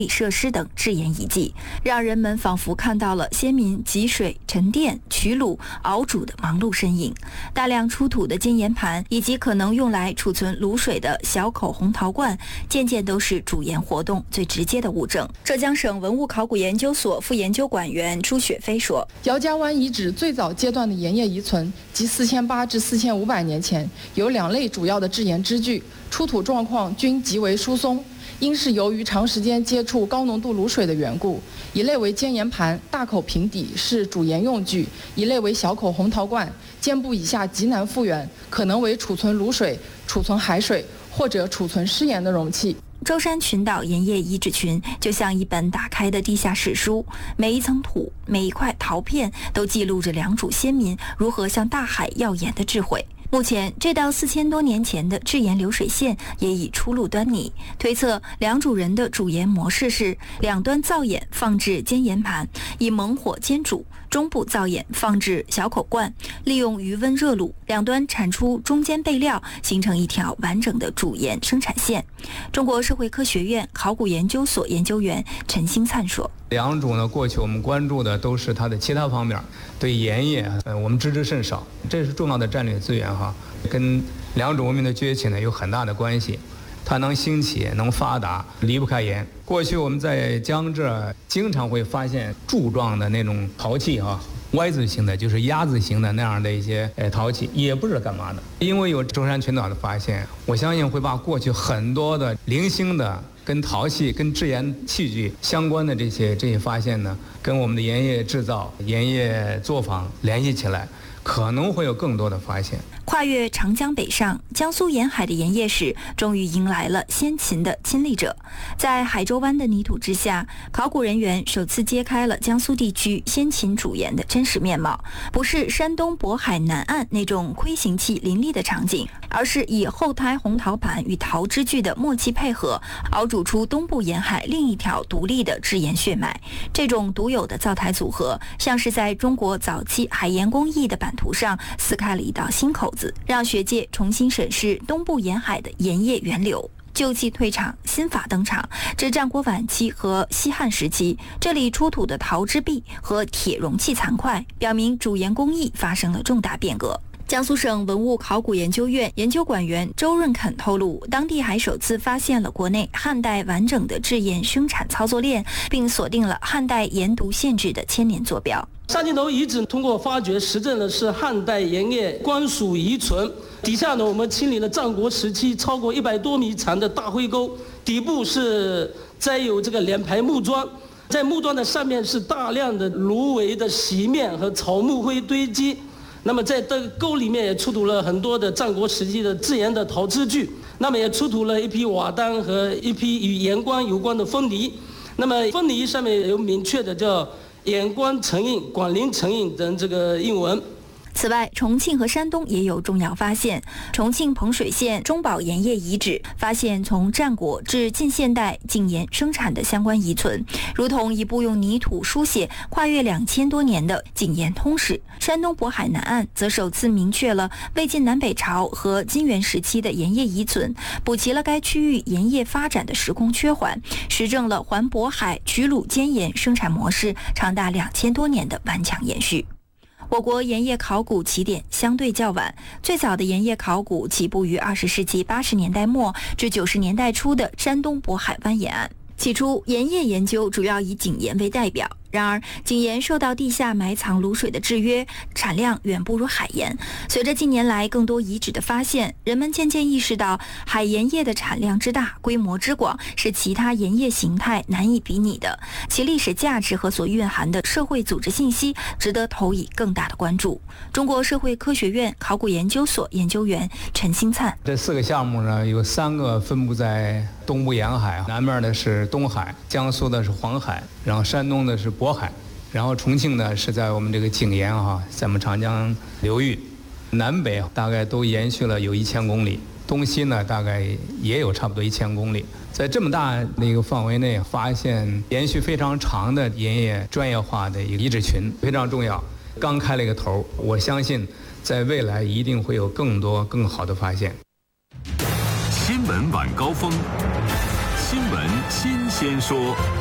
设施等制盐遗迹，让人们仿佛看到了先民汲水、沉淀、取卤、熬煮的忙碌身影。大量出土的煎盐盘以及可能用来储存卤水的小口红陶罐，件件都是煮盐活动最直接的物证。浙江省文物考古研究所副研究馆员朱雪飞说：“ 姚家湾遗址最早阶段的盐业遗存，即4800至4500年前，有2类主要的制盐支具，出土状况均极为疏松。因是由于长时间接触高浓度卤水的缘故，一类为煎盐盘，大口平底，是煮盐用具；一类为小口红陶罐，肩部以下极难复原，可能为储存卤水、储存海水或者储存湿盐的容器。” 舟山群岛盐业遗址群就像一本打开的地下史书，每一层土、每一块陶片都记录着良渚先民如何向大海要盐的智慧。目前，这道4000多年前的制盐流水线也已初露端倪。推测，良渚人的煮盐模式是两端灶眼放置煎盐盘，以猛火煎煮；中部灶眼放置小口罐，利用余温热卤，两端产出中间备料，形成一条完整的煮盐生产线。中国社会科学院考古研究所研究员陈兴灿说：“ 良渚呢，过去我们关注的都是它的其他方面，对盐业我们知之甚少，这是重要的战略资源哈，跟良渚文明的崛起呢有很大的关系。它能兴起、能发达，离不开盐。过去我们在江浙经常会发现柱状的那种陶器哈。Y 字形的，就是鸭字形的那样的一些陶器，也不知道干嘛的。因为有舟山群岛的发现，我相信会把过去很多的零星的跟陶器、跟制盐器具相关的这些发现呢，跟我们的盐业制造、盐业作坊联系起来，可能会有更多的发现。” 跨越长江北上，江苏沿海的盐业史终于迎来了先秦的亲历者。在海州湾的泥土之下，考古人员首次揭开了江苏地区先秦煮盐的真实面貌，不是山东渤海南岸那种亏形器林立的场景，而是以后胎红陶盘与陶支具的默契配合，熬煮出东部沿海另一条独立的制盐血脉。这种独有的灶台组合，像是在中国早期海盐工艺的版图上撕开了一道新口子，让学界重新审视东部沿海的盐业源流。旧器退场，新法登场。至战国晚期和西汉时期，这里出土的陶之璧和铁容器残块，表明煮盐工艺发生了重大变革。江苏省文物考古研究院研究馆员周润肯透露，当地还首次发现了国内汉代完整的制盐生产操作链，并锁定了汉代盐渎县制的千年坐标。 沙金头遗址通过发掘实证的是汉代盐业官署遗存，底下呢我们清理了战国时期超过100多米长的大灰沟，底部是栽有这个连排木桩，在木桩的上面是大量的芦苇的席面和草木灰堆积。那么在这个沟里面也出土了很多的战国时期的制盐的陶支具，那么也出土了一批瓦当和一批与盐官有关的封泥。那么封泥上面有明确的叫盐官成印、广陵成印等这个印文。 此外，重庆和山东也有重要发现。重庆彭水县中宝盐业遗址发现从战国至近现代井盐生产的相关遗存，如同一部用泥土书写跨越2000多年的井盐通史。山东渤海南岸则首次明确了魏晋南北朝和金元时期的盐业遗存，补齐了该区域盐业发展的时空缺环，实证了环渤海取卤煎盐生产模式长达2000多年的顽强延续。我国盐业考古起点相对较晚，最早的盐业考古起步于20世纪80年代末至90年代初的山东渤海湾沿岸。起初，盐业研究主要以井盐为代表，然而井盐受到地下埋藏卤水的制约，产量远不如海盐。随着近年来更多遗址的发现，人们渐渐意识到海盐业的产量之大、规模之广是其他盐业形态难以比拟的，其历史价值和所蕴含的社会组织信息值得投以更大的关注。中国社会科学院考古研究所研究员陈兴灿： 这4个项目呢，有3个分布在东部沿海，南面的是东海，江苏的是黄海，然后山东的是渤海，然后重庆呢是在我们这个井沿在我们长江流域，南北大概都延续了有1000公里，东西呢大概也有差不多1000公里。在这么大的一个范围内发现延续非常长的盐业专业化的一个遗址群，非常重要。刚开了一个头，我相信在未来一定会有更多更好的发现。 新闻晚高峰， 新闻新鲜说。